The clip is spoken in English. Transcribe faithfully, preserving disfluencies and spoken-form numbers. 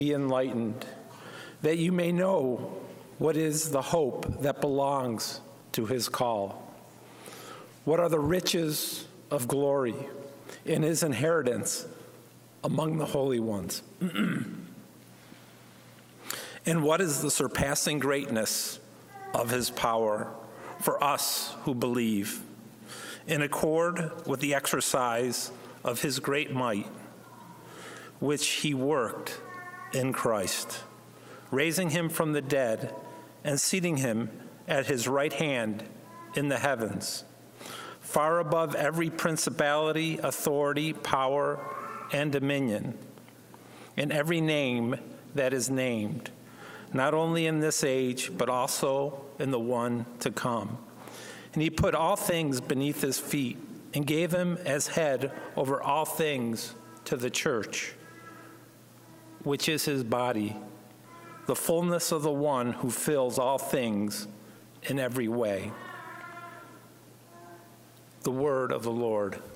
Be enlightened, that you may know what is the hope that belongs to his call. What are the riches of glory in his inheritance among the holy ones? And what is the surpassing greatness of his power for us who believe, in accord with the exercise of his great might, which he worked in Christ, raising him from the dead and seating him at his right hand in the heavens, far above every principality, authority, power, and dominion, and every name that is named, not only in this age, but also in the one to come. And he put all things beneath his feet and gave him as head over all things to the church, which is his body, the fullness of the one who fills all things in every way. The word of the Lord.